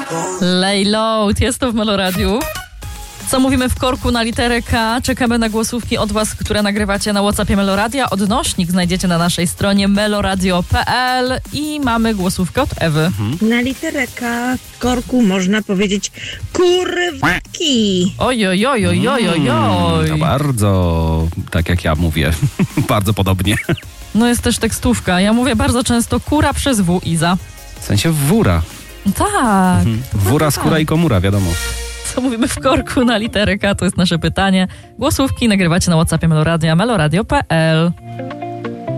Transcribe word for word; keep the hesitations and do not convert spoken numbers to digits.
Lay low, jest to w Meloradiu. Co mówimy w korku na literę K? Czekamy na głosówki od was, które nagrywacie na WhatsAppie Meloradia. Odnośnik znajdziecie na naszej stronie meloradio kropka p l i mamy głosówkę od Ewy. Mhm. Na literę K w korku można powiedzieć kurwki. Oj, oj, oj, oj, oj, oj, oj. To bardzo, tak jak ja mówię, bardzo podobnie. No jest też tekstówka. Ja mówię bardzo często kura przez W, Iza. W sensie wóra. Tak. Mhm. Wóra, skóra i komura, wiadomo. Co mówimy w korku na literę K? To jest nasze pytanie. Głosówki nagrywacie na WhatsAppie Meloradia, meloradio kropka p l.